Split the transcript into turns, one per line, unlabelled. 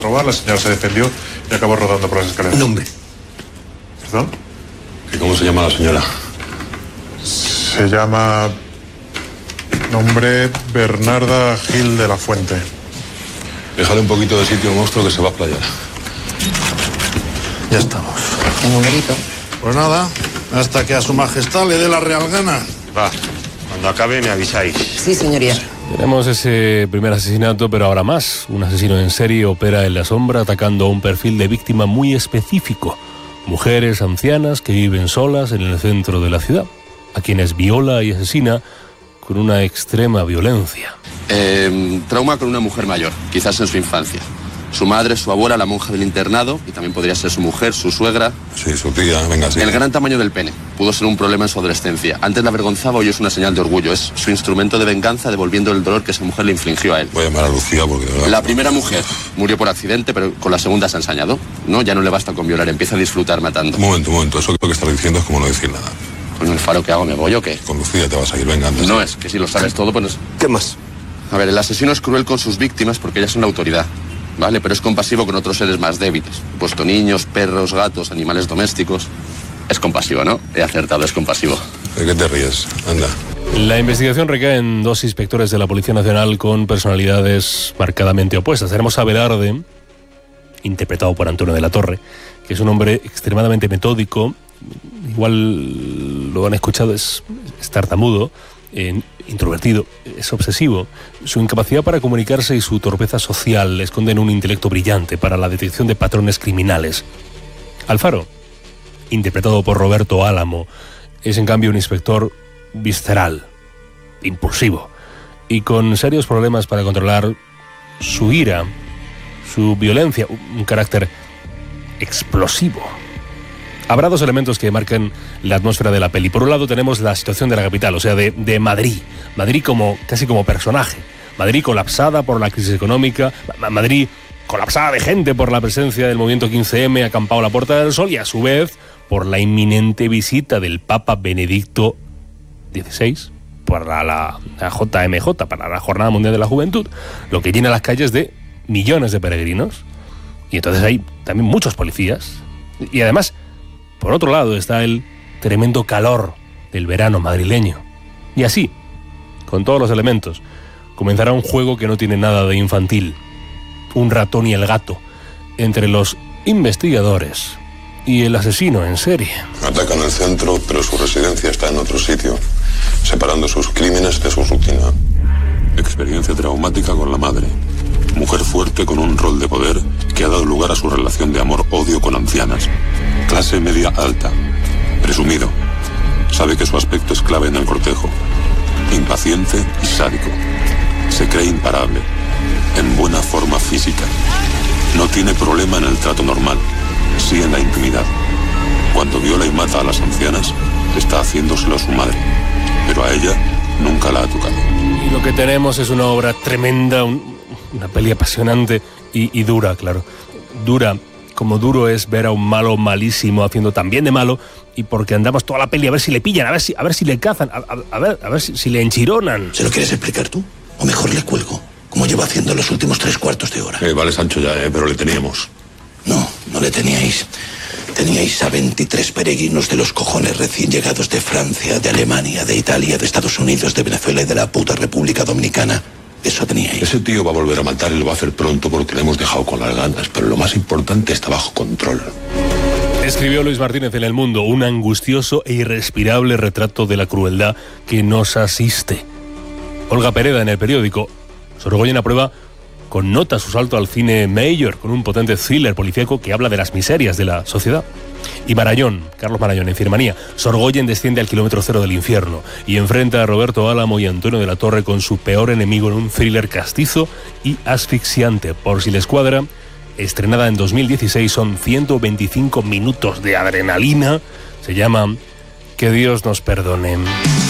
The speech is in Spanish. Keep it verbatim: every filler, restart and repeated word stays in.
robar, la señora se defendió y acabó rodando por las escaleras.
Nombre.
¿Perdón?
¿Y cómo se llama la señora?
Se llama... Nombre Bernarda Gil de la Fuente.
Déjale un poquito de sitio al monstruo que se va a playar.
Ya estamos.
Un numerito.
Pues nada, hasta que a su majestad le dé la real gana.
Va, cuando acabe me avisáis.
Sí, señoría.
Tenemos ese primer asesinato, pero ahora más. Un asesino en serie opera en la sombra atacando a un perfil de víctima muy específico. Mujeres ancianas que viven solas en el centro de la ciudad, a quienes viola y asesina con una extrema violencia.
Eh, trauma con una mujer mayor, quizás en su infancia. Su madre, su abuela, la monja del internado, y también podría ser su mujer, su suegra.
Sí, su tía, venga, sí.
El gran tamaño del pene pudo ser un problema en su adolescencia. Antes la avergonzaba, hoy es una señal de orgullo. Es su instrumento de venganza devolviendo el dolor que esa mujer le infligió a él.
Voy a llamar a Lucía porque... de verdad,
La primera mujer murió por accidente, pero con la segunda se ha ensañado. No, ya no le basta con violar, empieza a disfrutar matando.
Un momento, un momento, eso que estás diciendo es como no decir nada.
¿Con el faro que hago me voy o qué?
Con Lucía te vas a ir, venga, antes.
No, es que si lo sabes todo, pues...
¿Qué más?
A ver, el asesino es cruel con sus víctimas porque ellas son la autoridad, ¿vale? Pero es compasivo con otros seres más débiles. Puesto niños, perros, gatos, animales domésticos. Es compasivo, ¿no? He acertado, es compasivo.
¿De qué te ríes? Anda.
La investigación recae en dos inspectores de la Policía Nacional con personalidades marcadamente opuestas. Tenemos a Velarde, interpretado por Antonio de la Torre, que es un hombre extremadamente metódico. Igual lo han escuchado, es, es tartamudo, eh, introvertido, es obsesivo. Su incapacidad para comunicarse y su torpeza social le esconden un intelecto brillante para la detección de patrones criminales. Alfaro, interpretado por Roberto Álamo, es en cambio un inspector visceral, impulsivo y con serios problemas para controlar su ira, su violencia, un carácter explosivo. Habrá dos elementos que marcan la atmósfera de la peli. Por un lado tenemos la situación de la capital, o sea, de, de Madrid. Madrid como casi como personaje. Madrid colapsada por la crisis económica. Madrid colapsada de gente por la presencia del movimiento quince eme, acampado a la Puerta del Sol, y a su vez por la inminente visita del Papa Benedicto dieciséis para la, la J M J, para la Jornada Mundial de la Juventud, lo que llena las calles de millones de peregrinos. Y entonces hay también muchos policías. Y además, por otro lado, está el tremendo calor del verano madrileño. Y así, con todos los elementos, comenzará un juego que no tiene nada de infantil. Un ratón y el gato, entre los investigadores y el asesino en serie.
Atacan el centro, pero su residencia está en otro sitio, separando sus crímenes de su rutina. Experiencia traumática con la madre. Mujer fuerte con un rol de poder que ha dado lugar a su relación de amor-odio con ancianas. Clase media alta. Presumido. Sabe que su aspecto es clave en el cortejo. Impaciente y sádico. Se cree imparable. En buena forma física. No tiene problema en el trato normal. Sí en la intimidad. Cuando viola y mata a las ancianas, está haciéndoselo a su madre. Pero a ella nunca la ha tocado.
Y lo que tenemos es una obra tremenda, un, una peli apasionante y, y dura, claro. Dura, como duro es ver a un malo malísimo haciendo también de malo, y porque andamos toda la peli a ver si le pillan, a ver si, a ver si le cazan, a, a, a ver, a ver si, si le enchironan.
¿Se lo quieres explicar tú? O mejor le cuelgo, como llevo haciendo los últimos tres cuartos de hora.
Eh, vale, Sancho, ya, eh, pero le teníamos.
No, no le teníais. Teníais a veintitrés peregrinos de los cojones recién llegados de Francia, de Alemania, de Italia, de Estados Unidos, de Venezuela y de la puta República Dominicana. Eso teníais.
Ese tío va a volver a matar y lo va a hacer pronto porque le hemos dejado con las ganas, pero lo más importante está bajo control.
Escribió Luis Martínez en El Mundo, un angustioso e irrespirable retrato de la crueldad que nos asiste. Olga Pereda en El Periódico, Sorogoyen aprueba con nota su salto al cine Mayor, con un potente thriller policíaco que habla de las miserias de la sociedad. Y Marayón, Carlos Marayón, en Firmanía, Sorogoyen desciende al kilómetro cero del infierno y enfrenta a Roberto Álamo y Antonio de la Torre con su peor enemigo en un thriller castizo y asfixiante. Por si les cuadra, estrenada en dos mil dieciséis, son ciento veinticinco minutos de adrenalina. Se llama Que Dios nos perdone.